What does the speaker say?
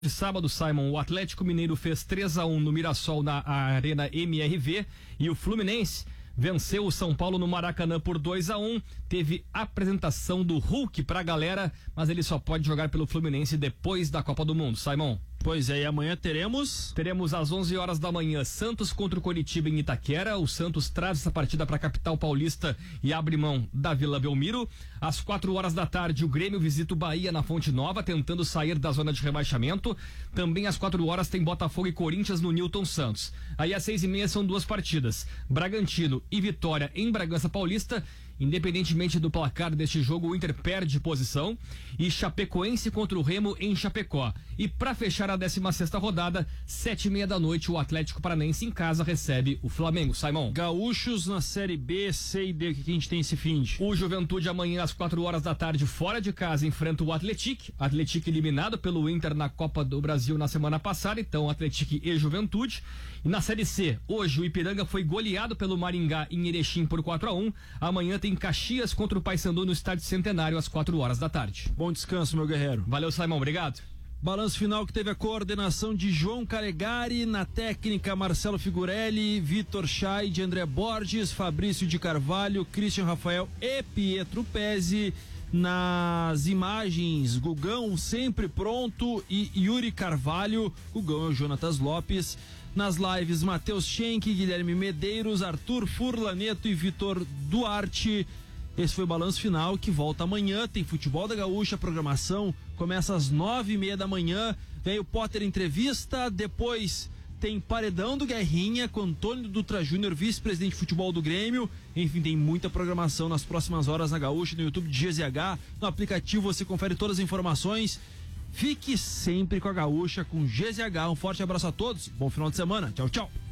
De sábado, Simon, o Atlético Mineiro fez 3-1 no Mirassol na Arena MRV e o Fluminense venceu o São Paulo no Maracanã por 2-1. Teve apresentação do Hulk pra galera, mas ele só pode jogar pelo Fluminense depois da Copa do Mundo. Simon. Pois é, e amanhã teremos às 11 horas da manhã Santos contra o Coritiba em Itaquera. O Santos traz essa partida para a capital paulista e abre mão da Vila Belmiro. Às 4 horas da tarde o Grêmio visita o Bahia na Fonte Nova, tentando sair da zona de rebaixamento. Também às 4 horas tem Botafogo e Corinthians no Newton Santos. Aí às 6:30 são duas partidas: Bragantino e Vitória em Bragança Paulista. Independentemente do placar deste jogo, o Inter perde posição. E Chapecoense contra o Remo em Chapecó. E para fechar a 16ª rodada, 7:30 da noite, o Atlético Paranaense em casa recebe o Flamengo. Simon. Gaúchos na Série B, C e D, o que a gente tem esse fim de? O Juventude amanhã às 4 horas da tarde, fora de casa, enfrenta o Atlético. Atlético eliminado pelo Inter na Copa do Brasil na semana passada, então Atlético e Juventude. E na Série C, hoje o Ipiranga foi goleado pelo Maringá em Erechim por 4-1. Amanhã tem Caxias contra o Paysandu no Estádio Centenário às 4 horas da tarde. Bom descanso, meu guerreiro. Valeu, Simon, obrigado. Balanço final que teve a coordenação de João Calegari, na técnica Marcelo Figurelli, Vitor Scheid, André Borges, Fabrício de Carvalho, Christian Rafael e Pietro Pezzi. Nas imagens, Gugão sempre pronto e Yuri Carvalho. Gugão é o Jonatas Lopes. Nas lives, Matheus Schenck, Guilherme Medeiros, Arthur Furlaneto e Vitor Duarte. Esse foi o balanço final, que volta amanhã. Tem Futebol da Gaúcha, a programação começa às 9:30 da manhã. Vem o Potter Entrevista, depois tem Paredão do Guerrinha com Antônio Dutra Júnior, vice-presidente de futebol do Grêmio. Enfim, tem muita programação nas próximas horas na Gaúcha, no YouTube de GZH. No aplicativo você confere todas as informações. Fique sempre com a Gaúcha, com GZH. Um forte abraço a todos, bom final de semana, tchau, tchau.